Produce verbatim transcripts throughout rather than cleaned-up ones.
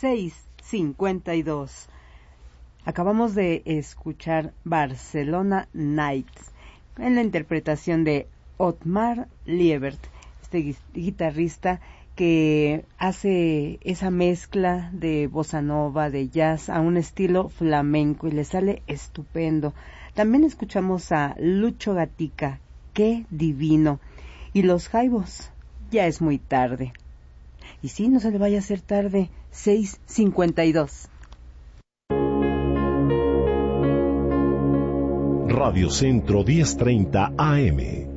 seis cincuenta y dos. Acabamos de escuchar Barcelona Nights en la interpretación de Otmar Liebert, este guitarrista que hace esa mezcla de bossa nova, de jazz a un estilo flamenco y le sale estupendo. También escuchamos a Lucho Gatica, qué divino, y los Jaivos, ya es muy tarde. Y sí, no se le vaya a hacer tarde, seis cincuenta y dos. Radio Centro diez treinta A M.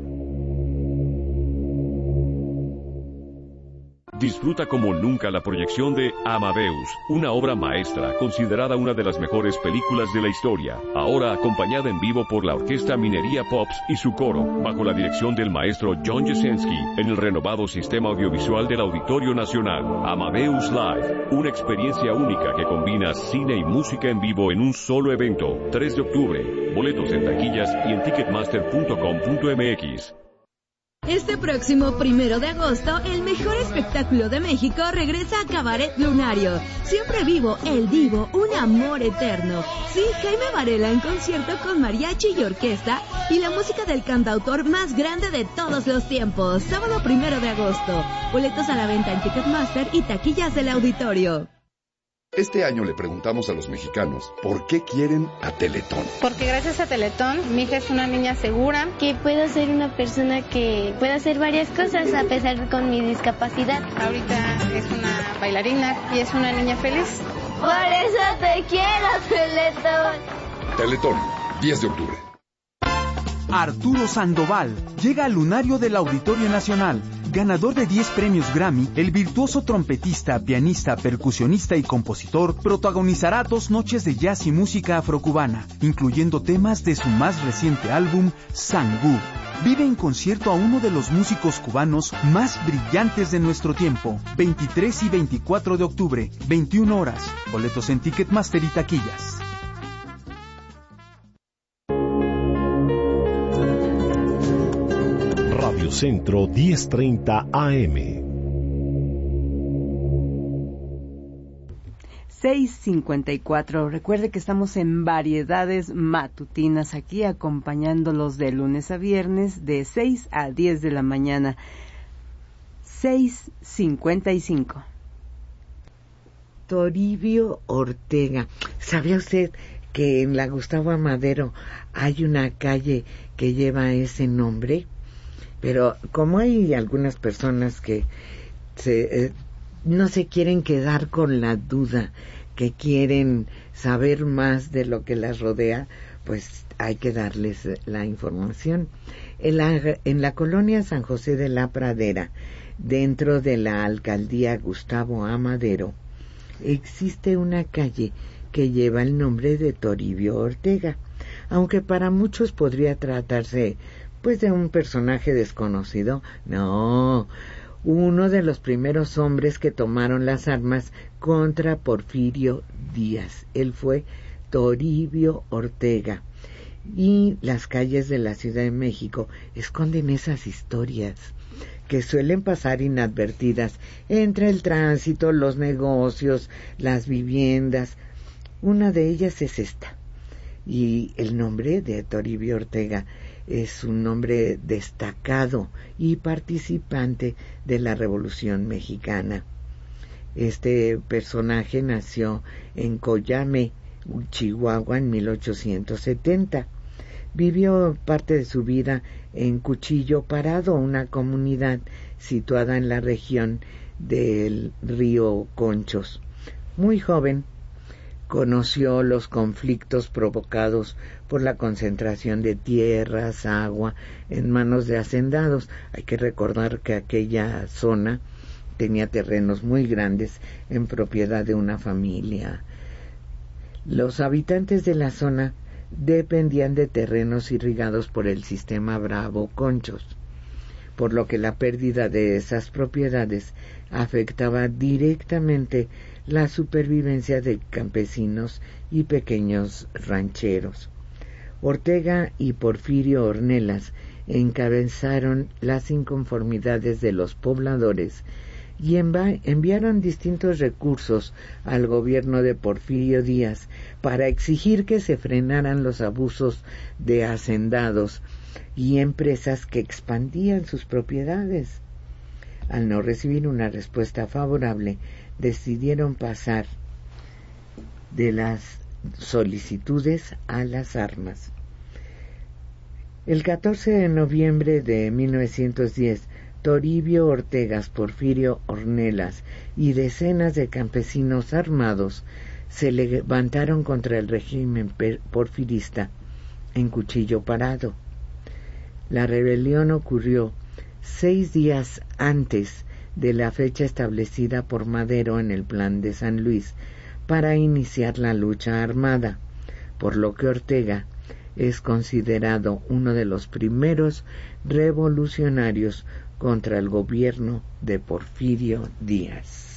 Disfruta como nunca la proyección de Amadeus, una obra maestra considerada una de las mejores películas de la historia, ahora acompañada en vivo por la Orquesta Minería Pops y su coro, bajo la dirección del maestro John Jasenski, en el renovado sistema audiovisual del Auditorio Nacional. Amadeus Live, una experiencia única que combina cine y música en vivo en un solo evento. tres de octubre, boletos en taquillas y en ticketmaster punto com punto m x. Este próximo primero de agosto, el mejor espectáculo de México regresa a Cabaret Lunario. Siempre vivo, el divo, un amor eterno. Sí, Jaime Varela en concierto con mariachi y orquesta y la música del cantautor más grande de todos los tiempos. Sábado primero de agosto. Boletos a la venta en Ticketmaster y taquillas del auditorio. Este año le preguntamos a los mexicanos por qué quieren a Teletón. Porque gracias a Teletón, mi hija es una niña segura. Que puedo ser una persona que pueda hacer varias cosas a pesar con mi discapacidad. Ahorita es una bailarina y es una niña feliz. Por eso te quiero, Teletón. Teletón, diez de octubre. Arturo Sandoval llega al lunario del Auditorio Nacional. Ganador de diez premios Grammy, el virtuoso trompetista, pianista, percusionista y compositor protagonizará dos noches de jazz y música afrocubana, incluyendo temas de su más reciente álbum, Sangú. Vive en concierto a uno de los músicos cubanos más brillantes de nuestro tiempo. veintitrés y veinticuatro de octubre, veintiuna horas. Boletos en Ticketmaster y taquillas. Radio Centro diez treinta A M. seis cincuenta y cuatro. Recuerde que estamos en Variedades Matutinas aquí acompañándolos de lunes a viernes de seis a diez de la mañana. seis cincuenta y cinco. Toribio Ortega. ¿Sabía usted que en la Gustavo Amadero hay una calle que lleva ese nombre? Pero como hay algunas personas que se, eh, no se quieren quedar con la duda, que quieren saber más de lo que las rodea, pues hay que darles la información. En la, en la colonia San José de la Pradera, dentro de la alcaldía Gustavo Amadero, existe una calle que lleva el nombre de Toribio Ortega, aunque para muchos podría tratarse pues de un personaje desconocido. No, uno de los primeros hombres que tomaron las armas contra Porfirio Díaz. Él fue Toribio Ortega. Y las calles de la Ciudad de México esconden esas historias que suelen pasar inadvertidas entre el tránsito, los negocios, las viviendas. Una de ellas es esta. Y el nombre de Toribio Ortega es un nombre destacado y participante de la Revolución Mexicana. Este personaje nació en Coyame, Chihuahua, en mil ochocientos setenta. Vivió parte de su vida en Cuchillo Parado, una comunidad situada en la región del río Conchos. Muy joven, conoció los conflictos provocados por la concentración de tierras, agua, en manos de hacendados. Hay que recordar que aquella zona tenía terrenos muy grandes en propiedad de una familia. Los habitantes de la zona dependían de terrenos irrigados por el sistema Bravo Conchos, por lo que la pérdida de esas propiedades afectaba directamente la supervivencia de campesinos y pequeños rancheros. Ortega y Porfirio Ornelas encabezaron las inconformidades de los pobladores y envi- enviaron distintos recursos al gobierno de Porfirio Díaz para exigir que se frenaran los abusos de hacendados y empresas que expandían sus propiedades. Al no recibir una respuesta favorable, decidieron pasar de las solicitudes a las armas. El catorce de noviembre de mil novecientos diez, Toribio Ortegas, Porfirio Ornelas y decenas de campesinos armados se levantaron contra el régimen porfirista en Cuchillo Parado. La rebelión ocurrió seis días antes de la fecha establecida por Madero en el Plan de San Luis para iniciar la lucha armada, por lo que Ortega es considerado uno de los primeros revolucionarios contra el gobierno de Porfirio Díaz.